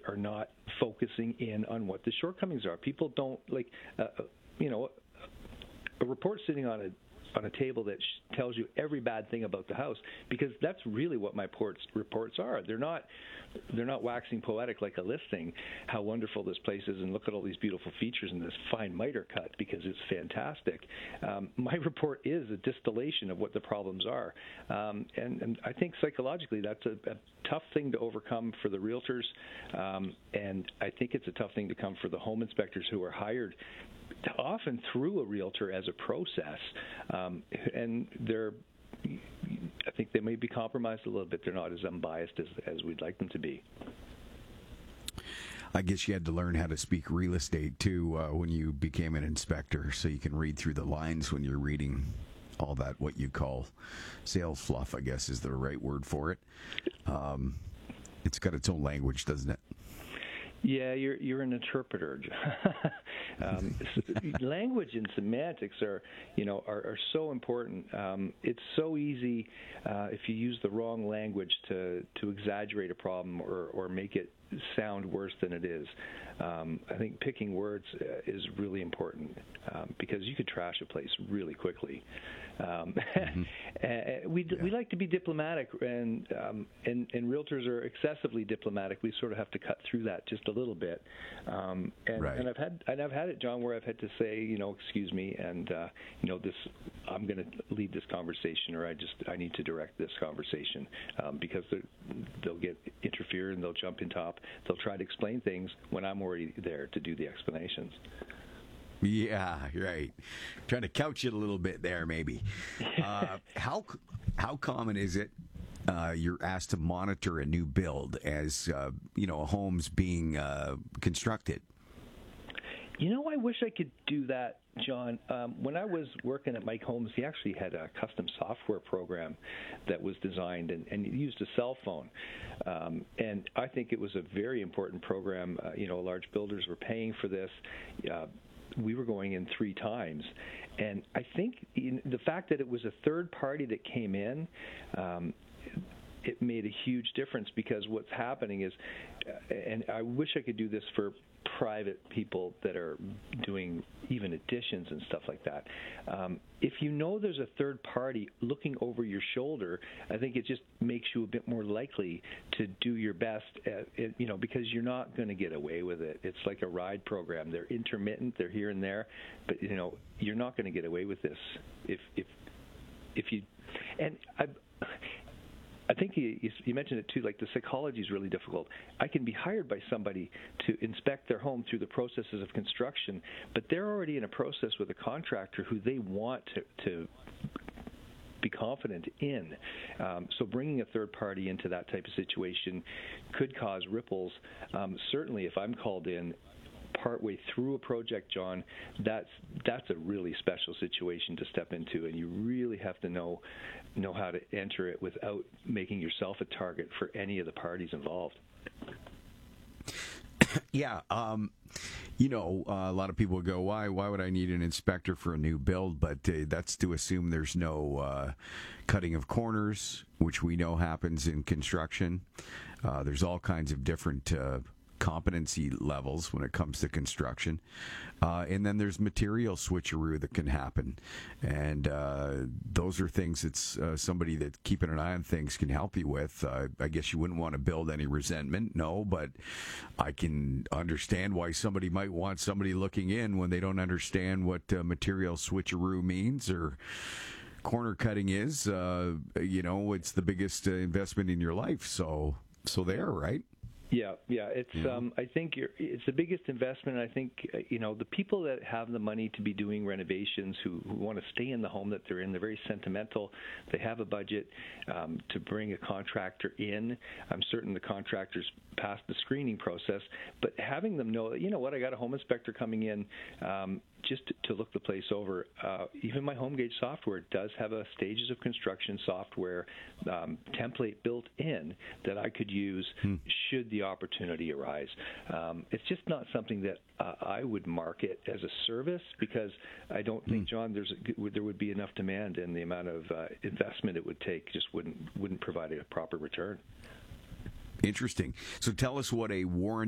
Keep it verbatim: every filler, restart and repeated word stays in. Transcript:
are not focusing in on what the shortcomings are. People don't like, uh, you know, a report sitting on a on a table that sh- tells you every bad thing about the house, because that's really what my reports reports are. They're not they're not waxing poetic like a listing, how wonderful this place is and look at all these beautiful features and this fine miter cut because it's fantastic. Um, my report is a distillation of what the problems are, um, and, and I think psychologically that's a, a tough thing to overcome for the realtors, um, and I think it's a tough thing to come for the home inspectors who are hired often through a realtor as a process, um, and they're, I think they may be compromised a little bit. They're not as unbiased as, as we'd like them to be. I guess you had to learn how to speak real estate, too, uh, when you became an inspector, so you can read through the lines when you're reading all that, what you call sales fluff, I guess is the right word for it. Um, it's got its own language, doesn't it? Yeah, you're you're an interpreter. um, language and semantics are, you know, are, are so important. Um, it's so easy uh, if you use the wrong language to, to exaggerate a problem or, or make it sound worse than it is. Um, I think picking words uh, is really important um, because you could trash a place really quickly. Um, mm-hmm. we yeah. we like to be diplomatic, and, um, and and realtors are excessively diplomatic. We sort of have to cut through that just a little bit. Um, and, right. and I've had and I've had it, John, where I've had to say, you know, excuse me, and uh, you know, this I'm going to lead this conversation, or I just I need to direct this conversation um, because they'll get interfere and they'll jump in top. They'll try to explain things when I'm already there to do the explanations. Yeah, right. Trying to couch it a little bit there, maybe. Uh, how how common is it uh, you're asked to monitor a new build as uh, you know a home's being uh, constructed? You know, I wish I could do that, John. Um, when I was working at Mike Holmes, he actually had a custom software program that was designed and, and used a cell phone. Um, and I think it was a very important program. Uh, you know, large builders were paying for this. Uh, we were going in three times. And I think in the fact that it was a third party that came in, um, it made a huge difference, because what's happening is, uh, and I wish I could do this for private people that are doing even additions and stuff like that. Um, if you know there's a third party looking over your shoulder, I think it just makes you a bit more likely to do your best, at it, you know, because you're not going to get away with it. It's like a ride program. They're intermittent. They're here and there, but you know, you're not going to get away with this if if if you. And I. I think you, you mentioned it too, like the psychology is really difficult. I can be hired by somebody to inspect their home through the processes of construction, but they're already in a process with a contractor who they want to, to be confident in. Um, so bringing a third party into that type of situation could cause ripples. Um, certainly if I'm called in partway through a project, John, that's that's a really special situation to step into, and you really have to know know how to enter it without making yourself a target for any of the parties involved. Yeah, um, you know, uh, a lot of people go, why why would I need an inspector for a new build? But uh, that's to assume there's no uh, cutting of corners, which we know happens in construction. Uh, there's all kinds of different uh, competency levels when it comes to construction. Uh, and then there's material switcheroo that can happen. And uh, those are things that uh, somebody that keeping an eye on things can help you with. Uh, I guess you wouldn't want to build any resentment, no, but I can understand why somebody might want somebody looking in when they don't understand what uh, material switcheroo means or corner cutting is. Uh, you know, it's the biggest uh, investment in your life. So, so there, right? Yeah, yeah. It's yeah. um, I think you're, it's the biggest investment. I think uh, you know the people that have the money to be doing renovations, who, who want to stay in the home that they're in. They're very sentimental. They have a budget um, to bring a contractor in. I'm certain the contractors passed the screening process, but having them know, you know what, I got a home inspector coming in. Um, just to look the place over. Uh, even my HomeGauge software does have a stages of construction software um, template built in that I could use hmm. should the opportunity arise. Um, it's just not something that uh, I would market as a service, because I don't think, hmm. John, there's a, there would be enough demand, and the amount of uh, investment it would take just wouldn't wouldn't provide a proper return. Interesting. So tell us what a warranty